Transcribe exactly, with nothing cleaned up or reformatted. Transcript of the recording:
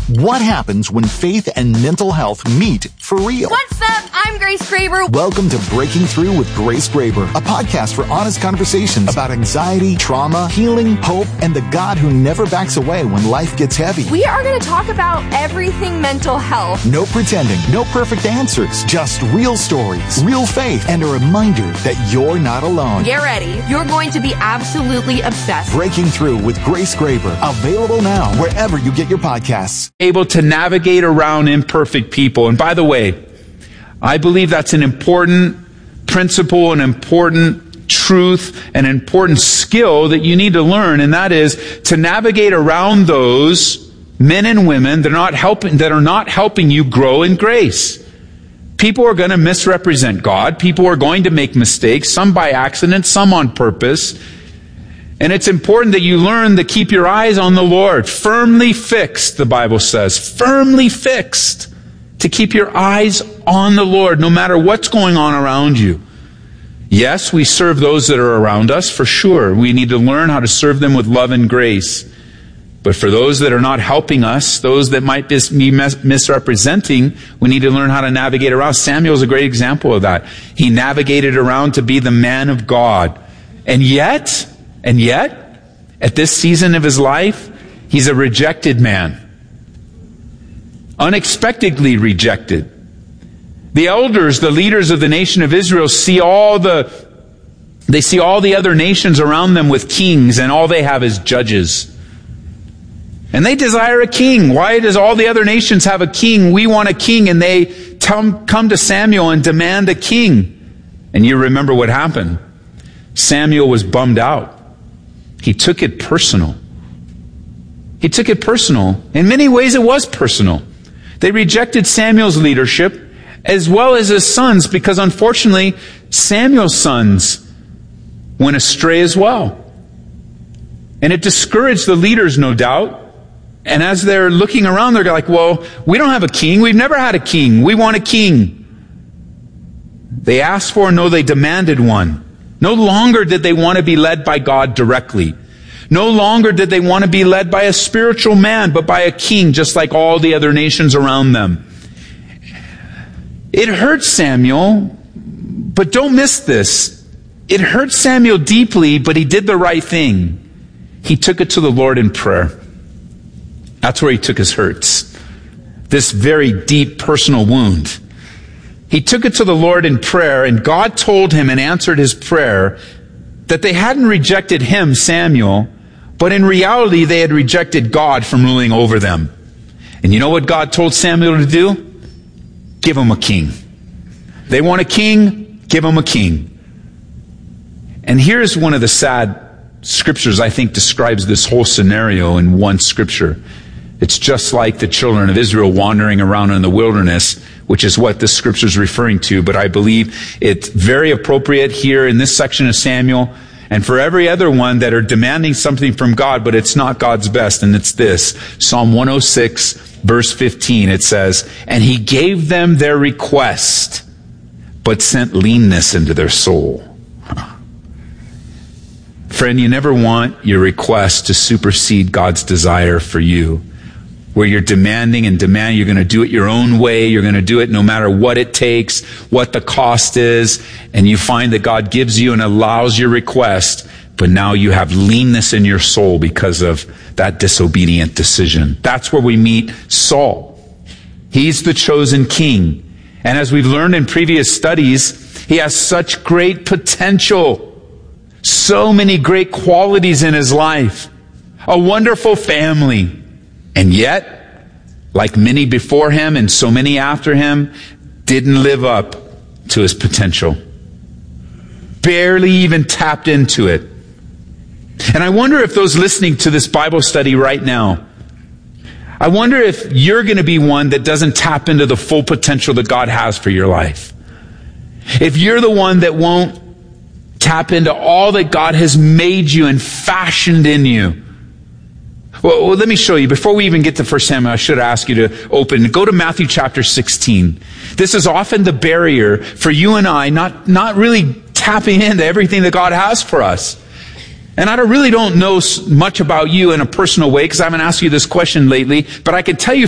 What happens when faith and mental health meet for real? What's up? I'm Grace Graber. Welcome to Breaking Through with Grace Graber, a podcast for honest conversations about anxiety, trauma, healing, hope, and the God who never backs away when life gets heavy. We are going to talk about everything mental health. No pretending, no perfect answers, just real stories, real faith, and a reminder that you're not alone. Get ready. You're going to be absolutely obsessed. Breaking Through with Grace Graber, available now wherever you get your podcasts. Able to navigate around imperfect people. And by the way, I believe that's an important principle, an important truth, an important skill that you need to learn, and that is to navigate around those men and women that are not helping, that are not helping you grow in grace. People are going to misrepresent God. People are going to make mistakes, some by accident, some on purpose. And it's important that you learn to keep your eyes on the Lord. Firmly fixed, the Bible says. Firmly fixed. To keep your eyes on the Lord, no matter what's going on around you. Yes, we serve those that are around us, for sure. We need to learn how to serve them with love and grace. But for those that are not helping us, those that might be misrepresenting, we need to learn how to navigate around. Samuel's a great example of that. He navigated around to be the man of God. And yet... And yet, at this season of his life, he's a rejected man. Unexpectedly rejected. The elders, the leaders of the nation of Israel, see all the, they see all the other nations around them with kings, and all they have is judges. And they desire a king. Why does all the other nations have a king? We want a king, and they tell, come to Samuel and demand a king. And you remember what happened. Samuel was bummed out. He took it personal. He took it personal. In many ways, it was personal. They rejected Samuel's leadership as well as his sons, because unfortunately, Samuel's sons went astray as well. And it discouraged the leaders, no doubt. And as they're looking around, they're like, well, we don't have a king. We've never had a king. We want a king. They asked for, no, they demanded one. No longer did they want to be led by God directly. No longer did they want to be led by a spiritual man, but by a king, just like all the other nations around them. It hurt Samuel, but don't miss this. It hurt Samuel deeply, but he did the right thing. He took it to the Lord in prayer. That's where he took his hurts. This very deep personal wound. He took it to the Lord in prayer, and God told him and answered his prayer that they hadn't rejected him, Samuel, but in reality they had rejected God from ruling over them. And you know what God told Samuel to do? Give him a king. They want a king, give him a king. And here's one of the sad scriptures I think describes this whole scenario in one scripture. It's just like the children of Israel wandering around in the wilderness, which is what this scripture is referring to. But I believe it's very appropriate here in this section of Samuel and for every other one that are demanding something from God, but it's not God's best. And it's this. Psalm one oh six, verse fifteen, it says, and he gave them their request, but sent leanness into their soul. Friend, you never want your request to supersede God's desire for you. Where you're demanding and demanding, you're going to do it your own way, you're going to do it no matter what it takes, what the cost is, and you find that God gives you and allows your request, but now you have leanness in your soul because of that disobedient decision. That's where we meet Saul. He's the chosen king. And as we've learned in previous studies, he has such great potential, so many great qualities in his life, a wonderful family. And yet, like many before him and so many after him, didn't live up to his potential. Barely even tapped into it. And I wonder if those listening to this Bible study right now, I wonder if you're going to be one that doesn't tap into the full potential that God has for your life. If you're the one that won't tap into all that God has made you and fashioned in you. Well, well, let me show you. Before we even get to First Samuel, I should ask you to open. Go to Matthew chapter sixteen. This is often the barrier for you and I not, not really tapping into everything that God has for us. And I don't, really don't know much about you in a personal way because I haven't asked you this question lately, but I can tell you